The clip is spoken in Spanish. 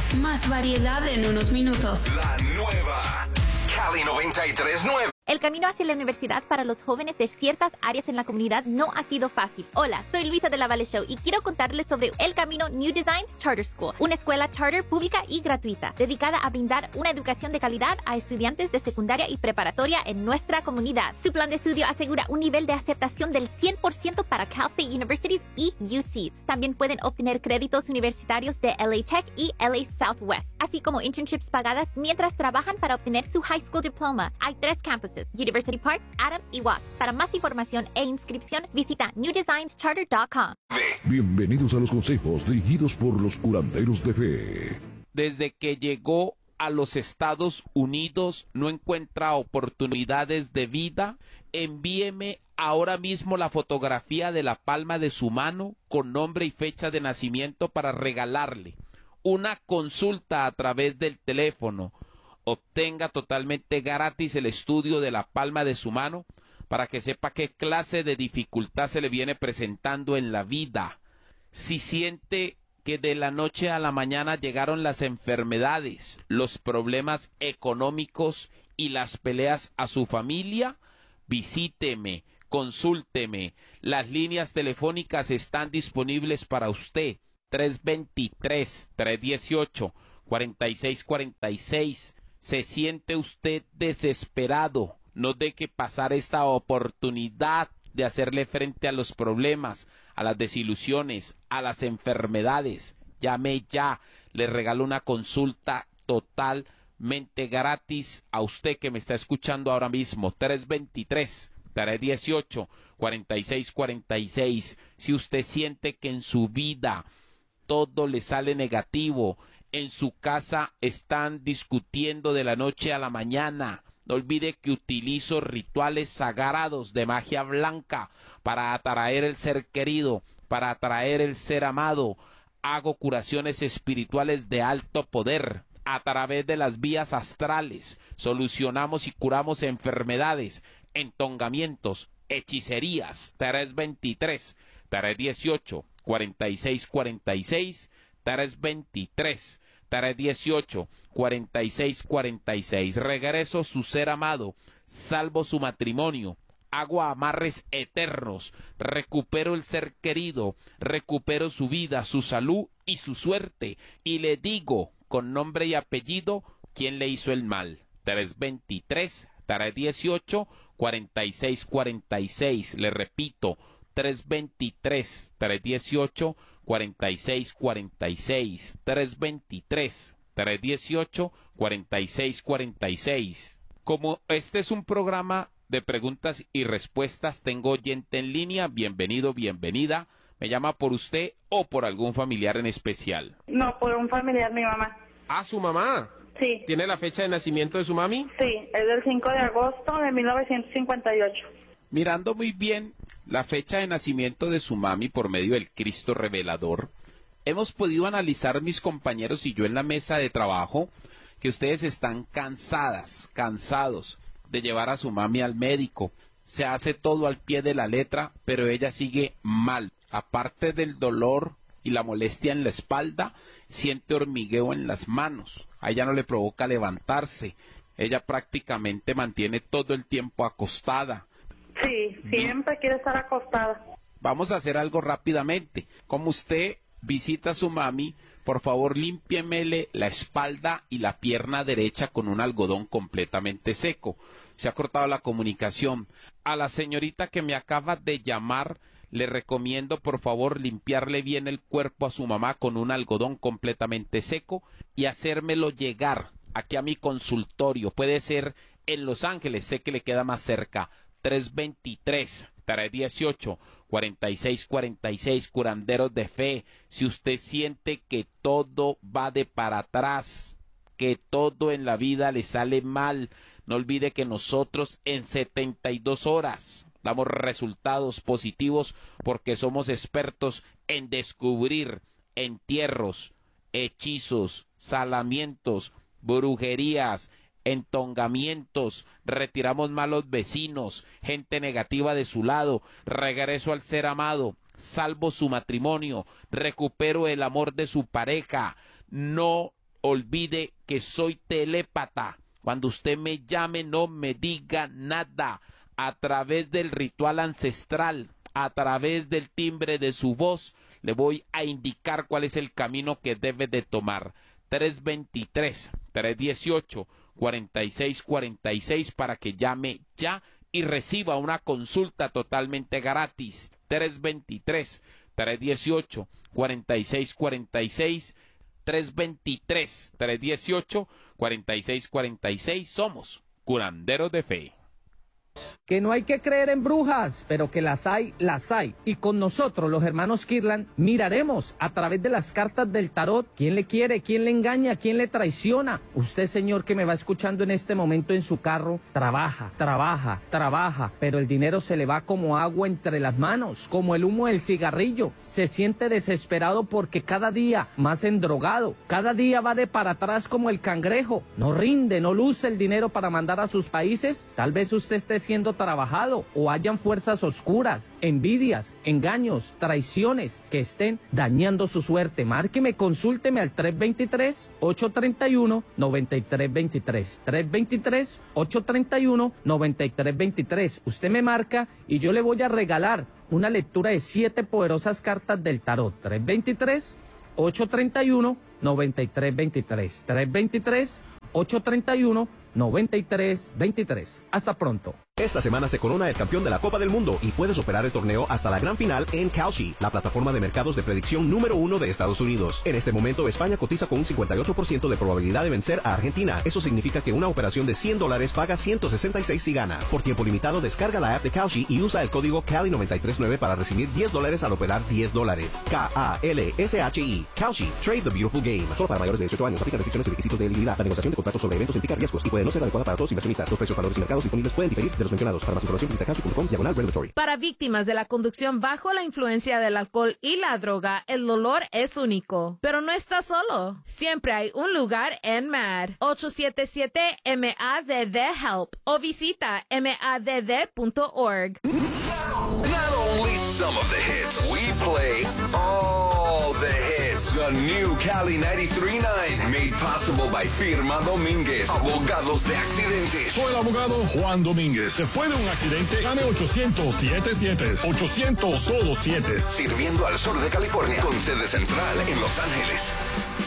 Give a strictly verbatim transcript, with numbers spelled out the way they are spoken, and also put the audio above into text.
Más variedad en unos minutos. La nueva Cali noventa y tres punto nueve. El camino hacia la universidad para los jóvenes de ciertas áreas en la comunidad no ha sido fácil. Hola, soy Luisa de la Valle Show y quiero contarles sobre El Camino New Designs Charter School, una escuela charter pública y gratuita, dedicada a brindar una educación de calidad a estudiantes de secundaria y preparatoria en nuestra comunidad. Su plan de estudio asegura un nivel de aceptación del cien por ciento para Cal State Universities y U C. También pueden obtener créditos universitarios de L A Tech y L A Southwest, así como internships pagadas mientras trabajan para obtener su high school diploma. Hay tres campuses: University Park, Adams y Watts. Para más información e inscripción, visita new designs charter punto com. Bienvenidos a los consejos dirigidos por los curanderos de fe. Desde que llegó a los Estados Unidos no encuentra oportunidades de vida. Envíeme ahora mismo la fotografía de la palma de su mano con nombre y fecha de nacimiento para regalarle una consulta a través del teléfono. Obtenga totalmente gratis el estudio de la palma de su mano para que sepa qué clase de dificultad se le viene presentando en la vida. Si siente que de la noche a la mañana llegaron las enfermedades, los problemas económicos y las peleas a su familia, visíteme, consúlteme. Las líneas telefónicas están disponibles para usted. tres dos tres, tres uno ocho, cuatro seis cuatro seis. Se siente usted desesperado, no deje pasar esta oportunidad de hacerle frente a los problemas, a las desilusiones, a las enfermedades. Llame ya, le regalo una consulta totalmente gratis a usted que me está escuchando ahora mismo. tres dos tres, tres uno ocho, cuatro seis cuatro seis. Si usted siente que en su vida todo le sale negativo, en su casa están discutiendo de la noche a la mañana, no olvide que utilizo rituales sagrados de magia blanca para atraer el ser querido, para atraer el ser amado. Hago curaciones espirituales de alto poder a través de las vías astrales. Solucionamos y curamos enfermedades, entongamientos, hechicerías. tres dos tres, tres uno ocho, cuatro seis cuatro seis. tres dos tres, tres uno ocho, cuatro seis cuatro seis. Regreso su ser amado, salvo su matrimonio, hago amarres eternos, recupero el ser querido, recupero su vida, su salud y su suerte, y le digo con nombre y apellido quién le hizo el mal. tres dos tres, tres uno ocho, cuatro seis cuatro seis. Le repito, tres dos tres, tres uno ocho, cuatro seis cuatro seis. tres dos tres, tres uno ocho, cuatro seis cuatro seis. Como este es un programa de preguntas y respuestas, tengo oyente en línea. Bienvenido, bienvenida. ¿Me llama por usted o por algún familiar en especial? No, por un familiar, mi mamá. ¿Ah, su mamá? Sí. ¿Tiene la fecha de nacimiento de su mami? Sí, es del cinco de agosto de mil novecientos cincuenta y ocho. Mirando muy bien la fecha de nacimiento de su mami por medio del Cristo revelador, hemos podido analizar, mis compañeros y yo, en la mesa de trabajo, que ustedes están cansadas, cansados de llevar a su mami al médico. Se hace todo al pie de la letra, pero ella sigue mal. Aparte del dolor y la molestia en la espalda, siente hormigueo en las manos. A ella no le provoca levantarse. Ella prácticamente mantiene todo el tiempo acostada. Sí, siempre quiere estar acostada. Vamos a hacer algo rápidamente. Como usted visita a su mami, por favor límpiemele la espalda y la pierna derecha con un algodón completamente seco. Se ha cortado la comunicación. A la señorita que me acaba de llamar, le recomiendo por favor limpiarle bien el cuerpo a su mamá con un algodón completamente seco y hacérmelo llegar aquí a mi consultorio. Puede ser en Los Ángeles, sé que le queda más cerca. tres dos tres, tres uno ocho, cuatro seis cuatro seis. Curanderos de fe. Si usted siente que todo va de para atrás, que todo en la vida le sale mal, no olvide que nosotros en setenta y dos horas damos resultados positivos porque somos expertos en descubrir entierros, hechizos, salamientos, brujerías, entongamientos, retiramos malos vecinos, gente negativa de su lado, regreso al ser amado, salvo su matrimonio, recupero el amor de su pareja. No olvide que soy telépata. Cuando usted me llame, no me diga nada. A través del ritual ancestral, a través del timbre de su voz, le voy a indicar cuál es el camino que debe de tomar. tres veintitrés, tres dieciocho, cuarenta y seis cuarenta y seis para que llame ya y reciba una consulta totalmente gratis. tres veintitrés, tres dieciocho, cuarenta y seis cuarenta y seis, tres veintitrés, tres dieciocho, cuarenta y seis cuarenta y seis. Somos curanderos de fe. Que no hay que creer en brujas, pero que las hay, las hay. Y con nosotros, los hermanos Kirlan, miraremos a través de las cartas del tarot quién le quiere, quién le engaña, quién le traiciona. Usted, señor, que me va escuchando en este momento en su carro, trabaja, trabaja, trabaja, pero el dinero se le va como agua entre las manos, como el humo del cigarrillo. Se siente desesperado porque cada día más endrogado, cada día va de para atrás como el cangrejo. No rinde, no luce el dinero para mandar a sus países. Tal vez usted esté siendo trabajado o hayan fuerzas oscuras, envidias, engaños, traiciones que estén dañando su suerte. Márqueme, consúlteme al tres veintitrés, ocho treinta y uno, noventa y tres veintitrés. tres veintitrés, ocho treinta y uno, noventa y tres veintitrés. Usted me marca y yo le voy a regalar una lectura de siete poderosas cartas del tarot. tres veintitrés, ocho treinta y uno, noventa y tres veintitrés. tres veintitrés, ocho treinta y uno, noventa y tres veintitrés. Hasta pronto. Esta semana se corona el campeón de la Copa del Mundo y puedes operar el torneo hasta la gran final en Kalshi, la plataforma de mercados de predicción número uno de Estados Unidos. En este momento, España cotiza con un cincuenta y ocho por ciento de probabilidad de vencer a Argentina. Eso significa que una operación de cien dólares paga ciento sesenta y seis si gana. Por tiempo limitado, descarga la app de Kalshi y usa el código Cali nueve tres nueve para recibir diez dólares al operar diez dólares. K A L S H I. Kalshi. Trade the beautiful game. Solo para mayores de dieciocho años. Aplican restricciones y requisitos de elegibilidad. La negociación de contratos sobre eventos implica riesgos y puede no ser adecuada para todos los inversionistas. Los precios, valores y mercados disponibles pueden diferir de los mencionados. Para más información, Para víctimas de la conducción bajo la influencia del alcohol y la droga, el dolor es único. Pero no está solo. Siempre hay un lugar en M A D. ocho siete siete M A D D HELP o visita M A D D punto org. Not only some of the hits, we play all the hits. The new Cali ninety-three point nine, made possible by Firma Domínguez, abogados de accidentes. Soy el abogado Juan Domínguez. Después de un accidente, llame ochocientos siete siete. ochocientos solo siete. Sirviendo al sur de California, con sede central en Los Ángeles.